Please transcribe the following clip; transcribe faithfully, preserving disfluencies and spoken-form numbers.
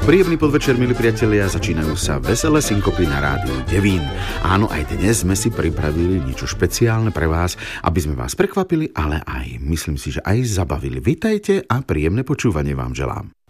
Príjemný podvečer, milí priatelia, začínajú sa veselé synkopy na rádiu Devín. Áno, aj dnes sme si pripravili niečo špeciálne pre vás, aby sme vás prekvapili, ale aj, myslím si, že aj zabavili. Vitajte a príjemné počúvanie vám želám.